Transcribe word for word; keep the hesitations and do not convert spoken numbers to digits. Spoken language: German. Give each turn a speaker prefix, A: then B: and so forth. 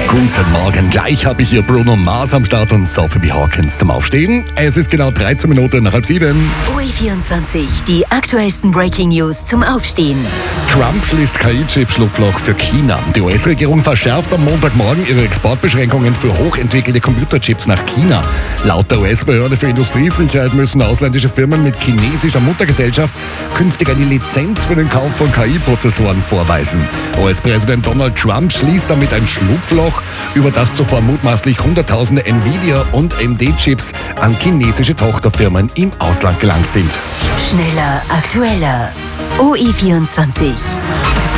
A: Guten Morgen, gleich habe ich hier Bruno Mars am Start und Sophie B. Hawkins zum Aufstehen. Es ist genau dreizehn Minuten nach halb sieben.
B: O E vierundzwanzig, die aktuellsten Breaking News zum Aufstehen.
A: Trump schließt K I-Chip-Schlupfloch für China. Die U S-Regierung verschärft am Montagmorgen ihre Exportbeschränkungen für hochentwickelte Computerchips nach China. Laut der U S-Behörde für Industriesicherheit müssen ausländische Firmen mit chinesischer Muttergesellschaft künftig eine Lizenz für den Kauf von K I-Prozessoren vorweisen. U S-Präsident Donald Trump schließt damit ein Schlupfloch, über das zuvor mutmaßlich Hunderttausende Nvidia- und A M D-Chips an chinesische Tochterfirmen im Ausland gelangt sind.
B: Schneller, aktueller. O E vierundzwanzig.